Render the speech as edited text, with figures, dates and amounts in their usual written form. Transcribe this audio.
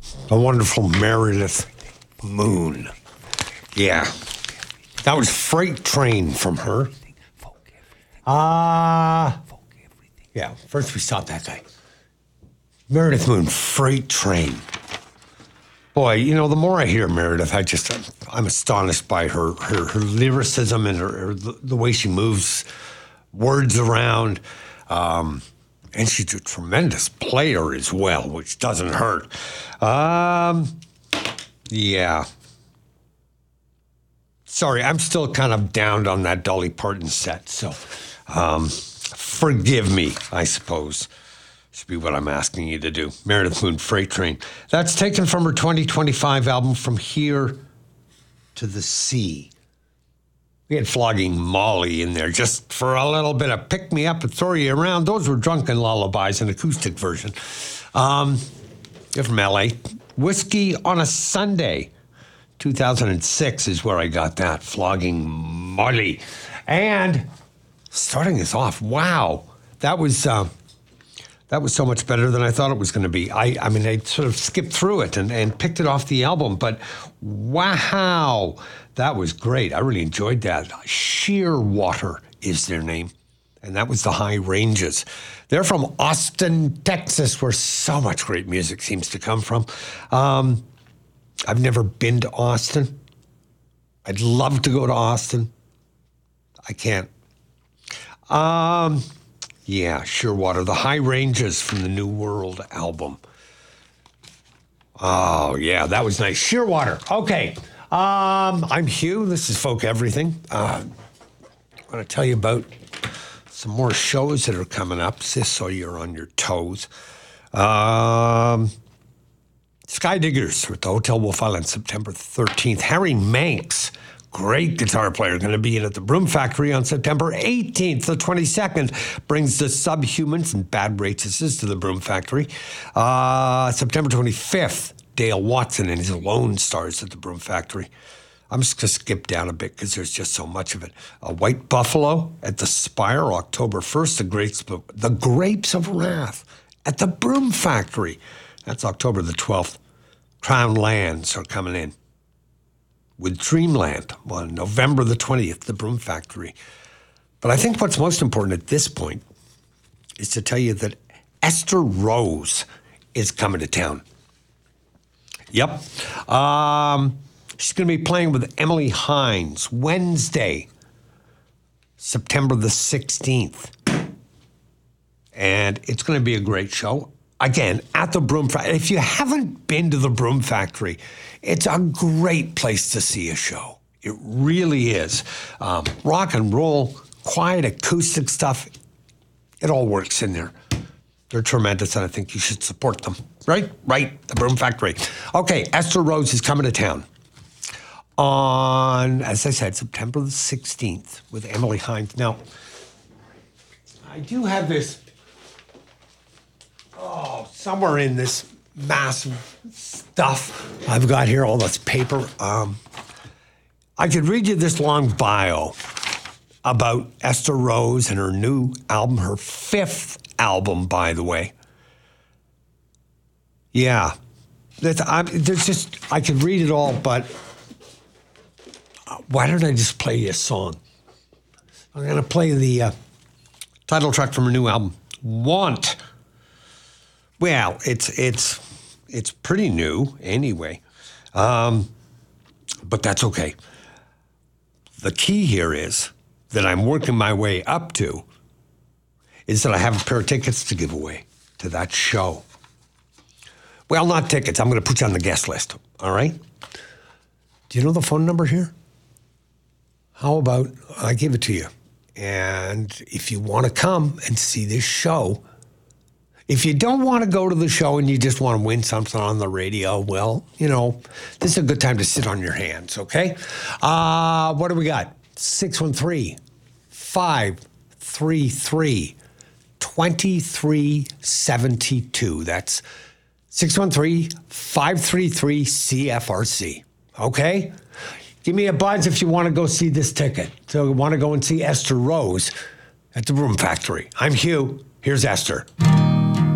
The wonderful Meredith Moon. Yeah. That was Freight Train from her. Yeah, first we stopped that guy. Meredith Moon, Freight Train. Boy, you know, the more I hear Meredith, I'm astonished by her lyricism and the way she moves words around. And she's a tremendous player as well, which doesn't hurt. Yeah. Sorry, I'm still kind of down on that Dolly Parton set, so forgive me, I suppose. Should be what I'm asking you to do. Meredith Moon, Freight Train. That's taken from her 2025 album, From Here to the Sea. We had Flogging Molly in there just for a little bit of pick-me-up and throw you around. Those were Drunken Lullabies, an acoustic version. They're from L.A. Whiskey on a Sunday. 2006 is where I got that. Flogging Molly. And starting us off, wow. That was so much better than I thought it was going to be. I mean, I sort of skipped through it and picked it off the album, but wow, that was great. I really enjoyed that. Shearwater is their name, and that was the High Ranges. They're from Austin, Texas, where so much great music seems to come from. I've never been to Austin. I'd love to go to Austin. I can't. Yeah, Shearwater, the High Ranges from the New World album. Oh, yeah, that was nice. Shearwater. Okay. I'm Hugh. This is Folk Everything. I want to tell you about some more shows that are coming up, just so you're on your toes. Sky Diggers at the Hotel Wolf Island, September 13th. Harry Manx, great guitar player, going to be in at the Broom Factory on September 18th. The 22nd brings the Subhumans and Bad Races to the Broom Factory. September 25th, Dale Watson and his Lone Stars at the Broom Factory. I'm just going to skip down a bit because there's just so much of it. White Buffalo at the Spire, October 1st. The Grapes of Wrath at the Broom Factory. That's October the 12th. Crown Lands are coming in with Dreamland on November the 20th, the Broom Factory. But I think what's most important at this point is to tell you that Esther Rose is coming to town. Yep. She's going to be playing with Emily Hines Wednesday, September the 16th. And it's going to be a great show. Again, at the Broom Factory. If you haven't been to the Broom Factory, it's a great place to see a show. It really is. Rock and roll, quiet acoustic stuff, it all works in there. They're tremendous, and I think you should support them. Right? Right, the Broom Factory. Okay, Esther Rose is coming to town on, as I said, September the 16th with Emily Hines. Now, I do have this, somewhere in this massive stuff I've got here, all this paper. I could read you this long bio about Esther Rose and her new album, her 5th album, by the way. Yeah. I could read it all, but why don't I just play you a song? I'm going to play the title track from her new album, Want. Well, it's pretty new anyway, but that's okay. The key here is that I'm working my way up to is that I have a pair of tickets to give away to that show. Well, not tickets. I'm going to put you on the guest list, all right? Do you know the phone number here? How about I give it to you? And if you want to come and see this show, if you don't want to go to the show and you just want to win something on the radio, well, you know, this is a good time to sit on your hands, okay? What do we got? 613-533-2372. That's 613-533-CFRC, okay? Give me a buzz if you want to go see this ticket. So you want to go and see Esther Rose at the Broom Factory. I'm Hugh. Here's Esther.